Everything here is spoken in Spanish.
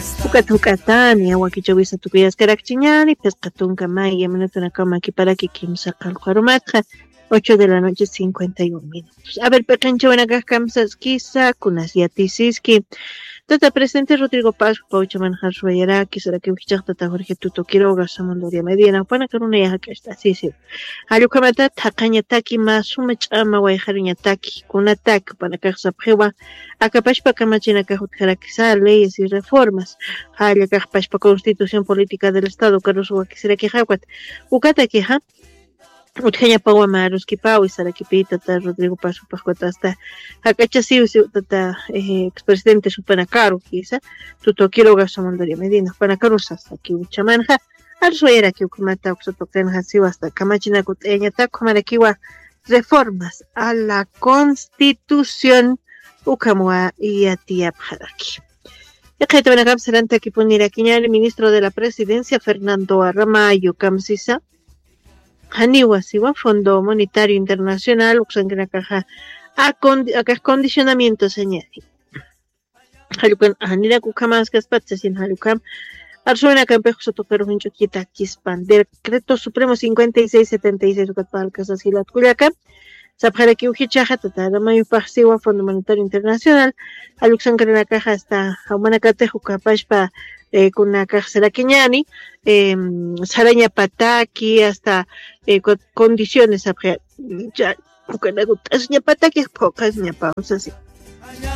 Hukatani, Wakichawisa Tukuyas Caracchiñani, Pescatunca Maya, Minutunacama, Kiparaki, Kim Sakal Juarumatra, 8 de la noche, 51 minutos. A ver, Pecancho, Benacascamsas, Kisa, Kunasiatisiski. Tata presidente Rodrigo Paz, Paucha Manjar Suayaraki, será que Tata Jorge Tuto Quiroga, Samandoria Medina, Pana Carunea, que está, sí. Halukamata, Takanyataki, Masumach Ama, Waiharuñataki, Kunatak, Panakasa Prewa, Acapashpa Kamachina Kajutkarakiza, leyes y reformas, Hayakapashpa Constitución Política del Estado, Carlos Wakisera Kijahuat, Ukatakiha. Utjeña Paua Maruski Pau y Sarakipita, Rodrigo Paso Pascuata, hasta Acachasiu, tata expresidente Supanacaru, quizá, Tuto Quiroga Samandoria Medina, Panacarusas, aquí Uchamanja, Arsuera que Ukumata Uxotocan Hasiu hasta Camachina Cuteña, Takumarakiwa, reformas a la Constitución Ukamua y Atiap Haraki. Ejetabanagam Saranta Kipunira Quiñal, ministro de la Presidencia, Fernando Aramayo Camsisa. Haniwasiwa, Fondo Monetario Internacional, Uxangana Caja, acondicionamientos añadi. Halukan, Hanira Kukamas Gaspatzes sin Halukam, Arsuena Campejo Sotoquero Hinchoquita Quispan, Decreto Supremo 5676, Ucatpalcas Asilat Culiacán, Zapjaraki Ujichaja, Tatada Mayu Pasiwa, Fondo Monetario Internacional, Aluxangana Caja hasta Humanacate, Jucapashpa. Con una carcera Keñani, Saraña Pataki, hasta condiciones ya, con la pataki pocas, ni pausa así.